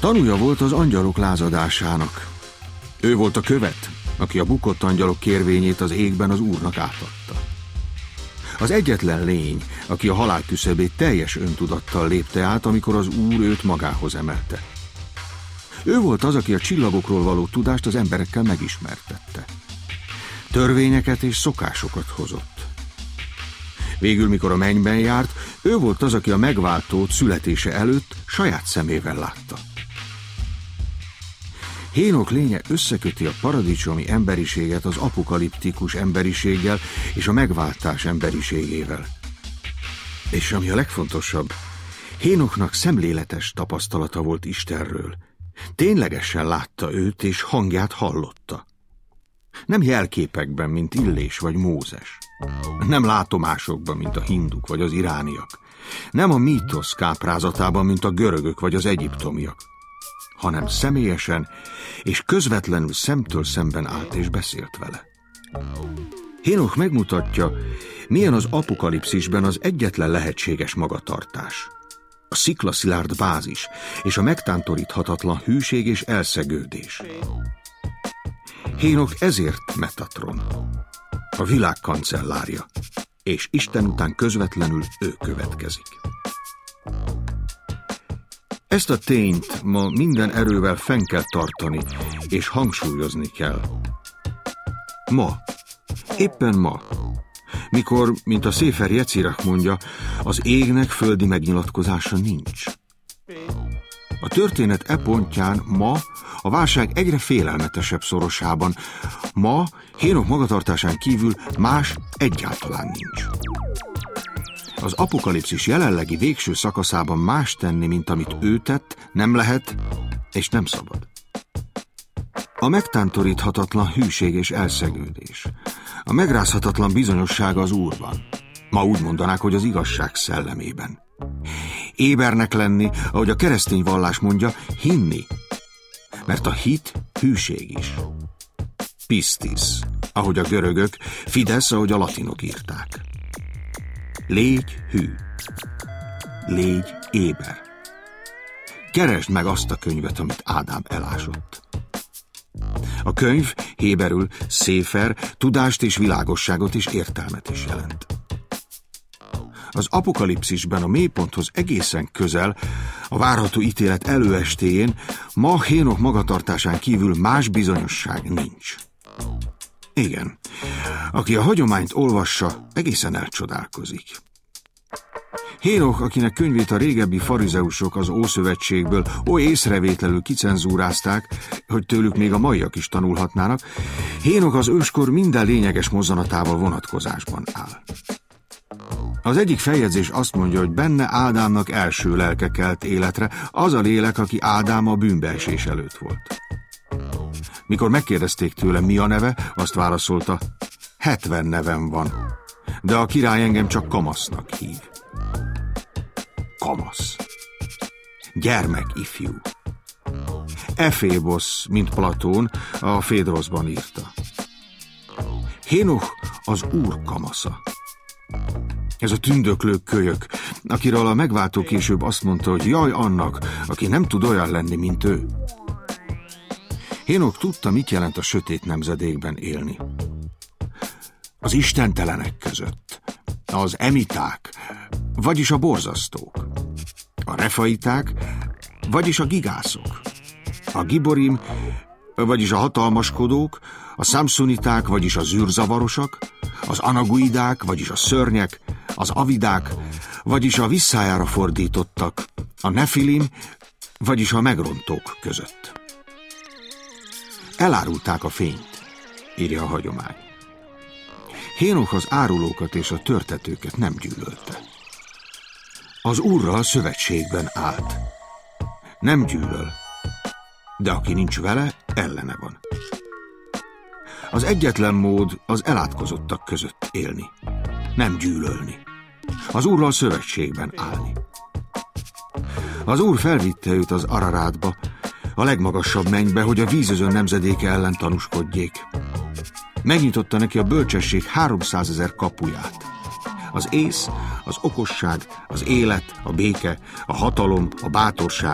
Tanúja volt az angyalok lázadásának. Ő volt a követ, aki a bukott angyalok kérvényét az égben az Úrnak átadta. Az egyetlen lény, aki a halál küszöbét teljes öntudattal lépte át, amikor az Úr őt magához emelte. Ő volt az, aki a csillagokról való tudást az emberekkel megismertette. Törvényeket és szokásokat hozott. Végül, mikor a mennyben járt, ő volt az, aki a megváltót születése előtt saját szemével látta. Hénok lénye összeköti a paradicsomi emberiséget az apokaliptikus emberiséggel és a megváltás emberiségével. És ami a legfontosabb, Hénoknak szemléletes tapasztalata volt Istenről. Ténylegesen látta őt és hangját hallotta. Nem jelképekben, mint Illés vagy Mózes. Nem látomásokban, mint a hinduk vagy az irániak. Nem a mítosz káprázatában, mint a görögök vagy az egyiptomiak, hanem személyesen és közvetlenül szemtől szemben állt és beszélt vele. Hénok megmutatja, milyen az apokalipszisben az egyetlen lehetséges magatartás. A sziklaszilárd bázis és a megtántoríthatatlan hűség és elszegődés. Hénok ezért Metatron, a világ kancellárja, és Isten után közvetlenül ő következik. Ezt a tényt ma minden erővel fenn kell tartani, és hangsúlyozni kell. Ma, éppen ma, mikor, mint a Széfer Jecirach mondja, az égnek földi megnyilatkozása nincs. A történet e pontján ma, a válság egyre félelmetesebb szorosában, ma Hénok magatartásán kívül más egyáltalán nincs. Az apokalipszis jelenlegi végső szakaszában más tenni, mint amit ő tett, nem lehet és nem szabad. A megtántoríthatatlan hűség és elszegődés, a megrázhatatlan bizonyossága az Úrban. Ma úgy mondanák, hogy az igazság szellemében. Ébernek lenni, ahogy a keresztény vallás mondja, hinni, mert a hit hűség is. Pistis, ahogy a görögök, Fidesz, ahogy a latinok írták. Légy hű, légy éber. Keresd meg azt a könyvet, amit Ádám elásott. A könyv héberül széfer, tudást és világosságot és értelmet is jelent. Az apokalipszisben a mélyponthoz egészen közel, a várható ítélet előestéjén ma Hénok magatartásán kívül más bizonyosság nincs. Igen, aki a hagyományt olvassa, egészen elcsodálkozik. Hénok, akinek könyvét a régebbi farizeusok az Ószövetségből oly észrevétlenül kicenzúrázták, hogy tőlük még a maiak is tanulhatnának, Hénok az őskor minden lényeges mozzanatával vonatkozásban áll. Az egyik feljegyzés azt mondja, hogy benne Ádámnak első lelke kelt életre, az a lélek, aki Ádám a bűnbeesés előtt volt. Mikor megkérdezték tőle, mi a neve, azt válaszolta, 70 nevem van, de a király engem csak Kamasznak hív. Kamasz. Gyermek ifjú. Efébosz, mint Platón, a Fédroszban írta. Hénok az Úr kamasza. Ez a tündöklő kölyök, akiről a megváltó később azt mondta, hogy jaj annak, aki nem tud olyan lenni, mint ő. Hénok tudta, mit jelent a sötét nemzedékben élni. Az istentelenek között, az emiták, vagyis a borzasztók, a refaiták, vagyis a gigászok, a giborim, vagyis a hatalmaskodók, a szamszuniták, vagyis az űrzavarosak, az anaguidák, vagyis a szörnyek, az avidák, vagyis a visszájára fordítottak, a nefilim, vagyis a megrontók között. Elárulták a fényt, írja a hagyomány. Hénok az árulókat és a törtetőket nem gyűlölte. Az Úrral szövetségben állt. Nem gyűlöl, de aki nincs vele, ellene van. Az egyetlen mód az elátkozottak között élni, nem gyűlölni. Az Úrral szövetségben állni. Az Úr felvitte őt az Ararátba, a legmagasabb mennybe, hogy a vízözön nemzedéke ellen tanúskodjék. Megnyitotta neki a bölcsesség 300 000 kapuját. Az ész, az okosság, az élet, a béke, a hatalom, a bátorság,